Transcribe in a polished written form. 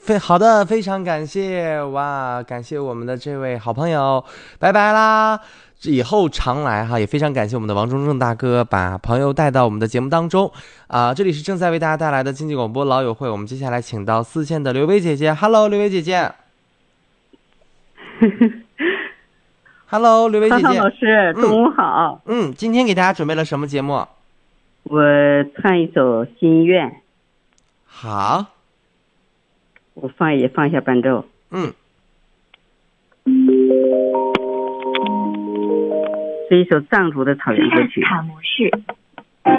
好的，非常感谢哇，感谢我们的这位好朋友，拜拜啦！以后常来哈，也非常感谢我们的王中正大哥把朋友带到我们的节目当中这里是正在为大家带来的经济广播老友会，我们接下来请到4线的刘薇姐姐 ，Hello， 刘薇姐姐，Hello， 刘薇姐姐， 老师，中午好。 今天给大家准备了什么节目？ 我唱一首《心愿》。 好， 我放一下伴奏。是一首藏族的草原歌曲。 卡模式。